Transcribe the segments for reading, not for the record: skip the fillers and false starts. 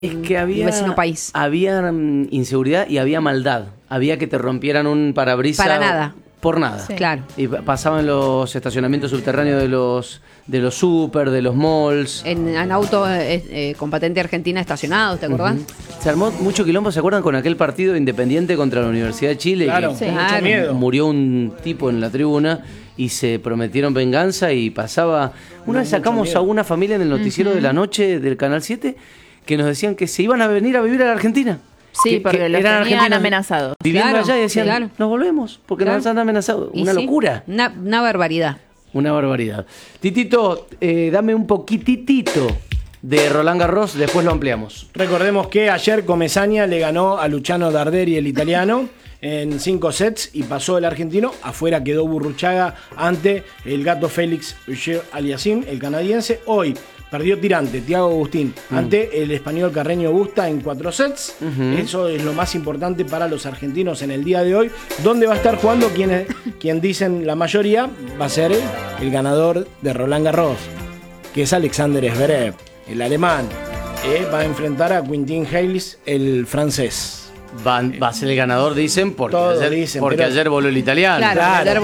Es que había vecino país. Había inseguridad y había maldad. Había que te rompieran un parabrisas. Para nada. Por nada. Sí. Claro. Y pasaban los estacionamientos subterráneos de los super, de los malls. En autos con patente argentina estacionados, ¿te acordás? Se armó mucho quilombo, ¿se acuerdan? Con aquel partido Independiente contra la Universidad de Chile. Claro, que mucho miedo. Murió un tipo en la tribuna y se prometieron venganza y pasaba... Una vez sacamos a una familia en el noticiero de la noche del Canal 7 que nos decían que se iban a venir a vivir a la Argentina. Sí, porque los tenían amenazados. Viviendo allá y decían, nos volvemos, porque nos han amenazado. Una locura. Una barbaridad. Una barbaridad. Titito, dame un poquitito de Roland Garros, después lo ampliamos. Recordemos que ayer Comesaña le ganó a Luciano Darderi, el italiano, en 5 sets y pasó el argentino. Afuera quedó Burruchaga ante el gato Félix Auger-Aliassime, el canadiense. Hoy perdió tirante Thiago Agustín ante el español Carreño Busta en 4 sets. Eso es lo más importante para los argentinos en el día de hoy. ¿Dónde va a estar jugando? Quien dicen la mayoría va a ser el ganador de Roland Garros, que es Alexander Zverev, el alemán. Va a enfrentar a Quentin Halys, el francés. Va a ser el ganador, dicen, porque ayer voló el italiano. Claro, ayer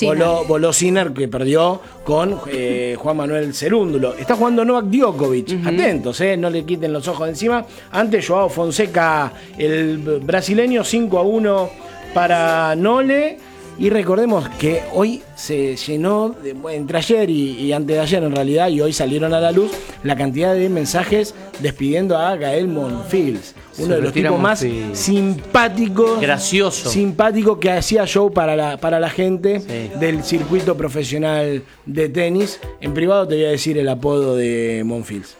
voló Sinner, que perdió con Juan Manuel Cerúndulo. Está jugando Novak Djokovic. Atentos, no le quiten los ojos de encima. Ante Joao Fonseca, el brasileño, 5-1 para Nole. Y recordemos que hoy se llenó, entre ayer y antes de ayer en realidad, y hoy salieron a la luz la cantidad de mensajes despidiendo a Gael Monfils, uno de los tipos más simpáticos, simpático que hacía show para la gente del circuito profesional de tenis. En privado te voy a decir el apodo de Monfils.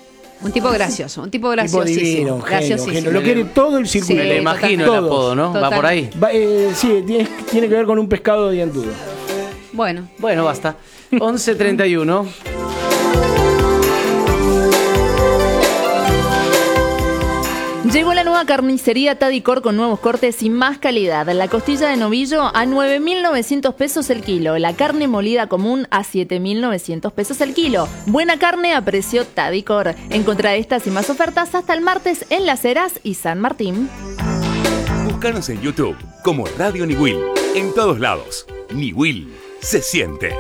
Un tipo gracioso, un tipo graciosísimo. Tipo divino, genio. Lo quiere todo el circuito. Me lo imagino el apodo, ¿no? Total. Va por ahí. Sí, tiene que ver con un pescado dientudo. Bueno, basta. 11:31. Llegó la nueva carnicería Tadicor con nuevos cortes y más calidad. La costilla de novillo a 9.900 pesos el kilo. La carne molida común a 7.900 pesos el kilo. Buena carne a precio Tadicor. Encontrá estas y más ofertas hasta el martes en Las Heras y San Martín. Búscanos en YouTube como Radio Niwil. En todos lados. Niwil se siente.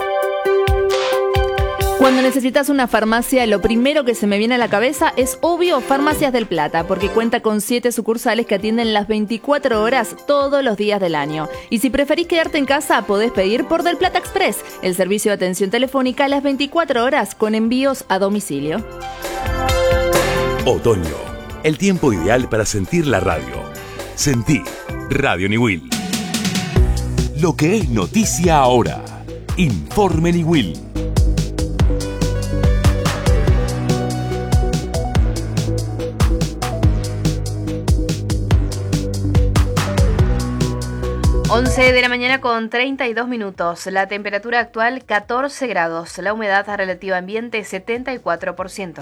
Cuando necesitas una farmacia, lo primero que se me viene a la cabeza es obvio Farmacias del Plata, porque cuenta con 7 sucursales que atienden las 24 horas todos los días del año. Y si preferís quedarte en casa, podés pedir por Del Plata Express, el servicio de atención telefónica a las 24 horas con envíos a domicilio. Otoño, el tiempo ideal para sentir la radio. Sentí Radio Niwil. Lo que es noticia ahora. Informe Niwil. De la mañana con 32 minutos. La temperatura actual 14 grados. La humedad relativa ambiente 74%.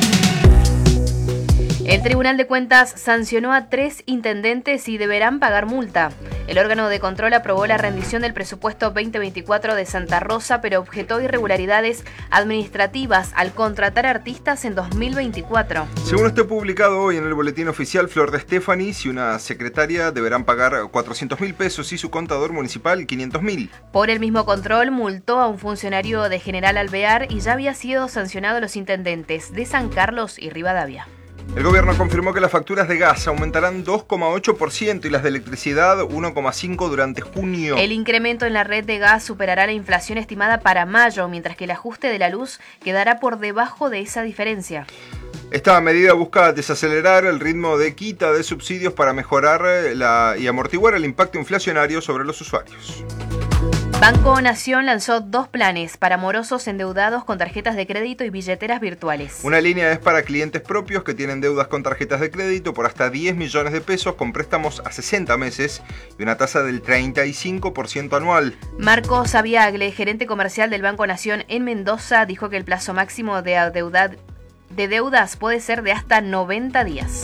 El Tribunal de Cuentas sancionó a 3 intendentes y deberán pagar multa. El órgano de control aprobó la rendición del presupuesto 2024 de Santa Rosa, pero objetó irregularidades administrativas al contratar artistas en 2024. Según está publicado hoy en el boletín oficial, Flor de Estefanis y una secretaria deberán pagar 400.000 pesos y su contador municipal 500.000. Por el mismo control, multó a un funcionario de General Alvear y ya había sido sancionado a los intendentes de San Carlos y Rivadavia. El gobierno confirmó que las facturas de gas aumentarán 2,8% y las de electricidad 1,5% durante junio. El incremento en la red de gas superará la inflación estimada para mayo, mientras que el ajuste de la luz quedará por debajo de esa diferencia. Esta medida busca desacelerar el ritmo de quita de subsidios para mejorar y amortiguar el impacto inflacionario sobre los usuarios. Banco Nación lanzó 2 planes para morosos endeudados con tarjetas de crédito y billeteras virtuales. Una línea es para clientes propios que tienen deudas con tarjetas de crédito por hasta 10 millones de pesos con préstamos a 60 meses y una tasa del 35% anual. Marcos Aviagle, gerente comercial del Banco Nación en Mendoza, dijo que el plazo máximo de deudas puede ser de hasta 90 días.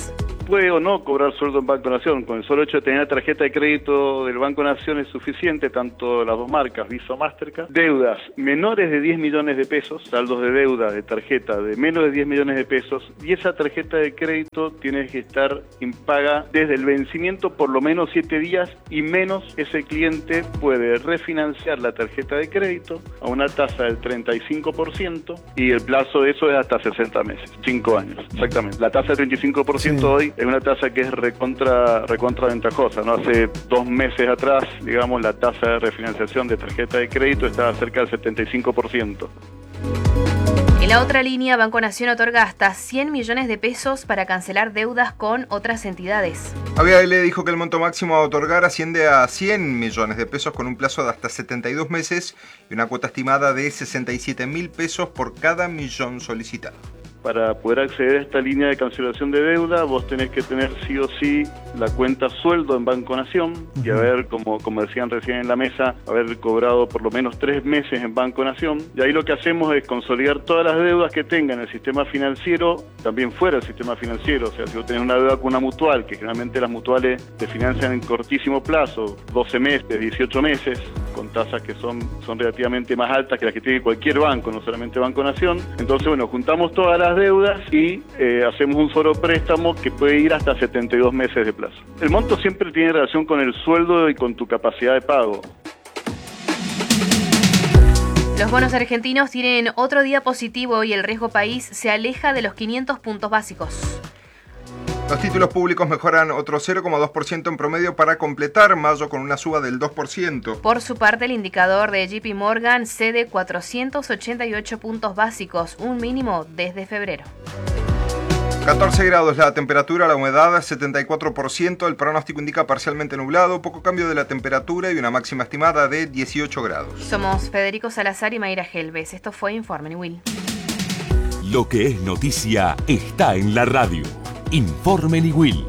puede o no cobrar sueldo en Banco Nación. Con el solo hecho de tener la tarjeta de crédito del Banco Nación es suficiente, tanto las dos marcas, Visa o Mastercard. Deudas menores de 10 millones de pesos, saldos de deuda de tarjeta de menos de 10 millones de pesos, y esa tarjeta de crédito tiene que estar impaga desde el vencimiento por lo menos 7 días y menos. Ese cliente puede refinanciar la tarjeta de crédito a una tasa del 35% y el plazo de eso es hasta 60 meses, 5 años, exactamente. La tasa del 35% hoy es una tasa que es recontra ventajosa, ¿no? Hace 2 meses atrás, digamos, la tasa de refinanciación de tarjeta de crédito estaba cerca del 75%. En la otra línea, Banco Nación otorga hasta 100 millones de pesos para cancelar deudas con otras entidades. ABL dijo que el monto máximo a otorgar asciende a 100 millones de pesos con un plazo de hasta 72 meses y una cuota estimada de 67.000 pesos por cada millón solicitado. Para poder acceder a esta línea de cancelación de deuda, vos tenés que tener sí o sí la cuenta sueldo en Banco Nación y haber, como decían recién en la mesa, haber cobrado por lo menos 3 meses en Banco Nación. Y ahí lo que hacemos es consolidar todas las deudas que tengan el sistema financiero, también fuera del sistema financiero. O sea, si vos tenés una deuda con una mutual, que generalmente las mutuales te financian en cortísimo plazo, 12 meses, 18 meses, con tasas que son relativamente más altas que las que tiene cualquier banco, no solamente Banco Nación. Entonces, bueno, juntamos todas las deudas y hacemos un solo préstamo que puede ir hasta 72 meses de plazo. El monto siempre tiene relación con el sueldo y con tu capacidad de pago. Los bonos argentinos tienen otro día positivo y el riesgo país se aleja de los 500 puntos básicos. Los títulos públicos mejoran otro 0,2% en promedio para completar mayo con una suba del 2%. Por su parte, el indicador de JP Morgan cede 488 puntos básicos, un mínimo desde febrero. 14 grados la temperatura, la humedad 74%, el pronóstico indica parcialmente nublado, poco cambio de la temperatura y una máxima estimada de 18 grados. Somos Federico Salazar y Mayra Gelbes. Esto fue Informe Niwil. Lo que es noticia está en la radio. Informe Niwil.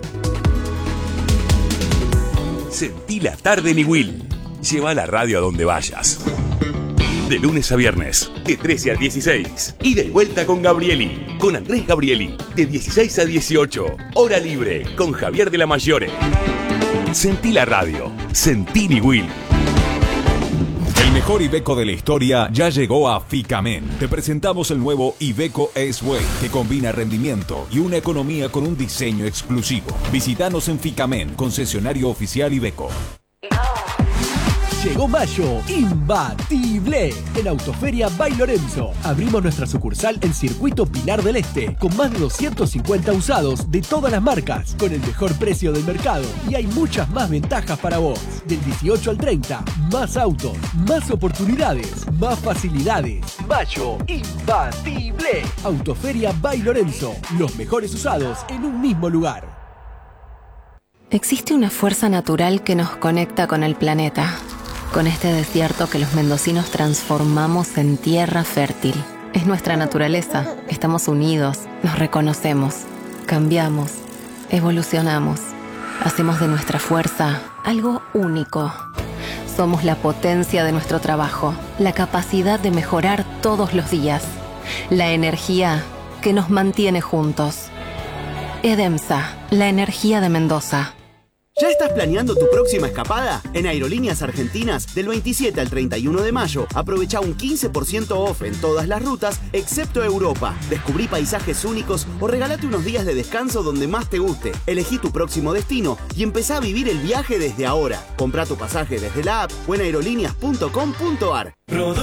Sentí la tarde Niwil. Lleva la radio a donde vayas. De lunes a viernes, de 13 a 16. Ida y vuelta con Gabrieli. Con Andrés Gabrieli. De 16 a 18. Hora libre con Javier de la Mayore. Sentí la radio. Sentí Niwil. El mejor Iveco de la historia ya llegó a Ficamen. Te presentamos el nuevo Iveco S-Way, que combina rendimiento y una economía con un diseño exclusivo. Visítanos en Ficamen, concesionario oficial Iveco. Llegó mayo imbatible en Autoferia by Lorenzo. Abrimos nuestra sucursal en Circuito Pilar del Este con más de 250 usados de todas las marcas con el mejor precio del mercado y hay muchas más ventajas para vos. Del 18 al 30, más autos, más oportunidades, más facilidades. Mayo imbatible. Autoferia by Lorenzo. Los mejores usados en un mismo lugar. Existe una fuerza natural que nos conecta con el planeta. Con este desierto que los mendocinos transformamos en tierra fértil. Es nuestra naturaleza. Estamos unidos, nos reconocemos, cambiamos, evolucionamos. Hacemos de nuestra fuerza algo único. Somos la potencia de nuestro trabajo, la capacidad de mejorar todos los días, la energía que nos mantiene juntos. Edemsa, la energía de Mendoza. ¿Ya estás planeando tu próxima escapada? En Aerolíneas Argentinas, del 27 al 31 de mayo, aprovecha un 15% off en todas las rutas, excepto Europa. Descubrí paisajes únicos o regálate unos días de descanso donde más te guste. Elegí tu próximo destino y empezá a vivir el viaje desde ahora. Comprá tu pasaje desde la app o en aerolíneas.com.ar.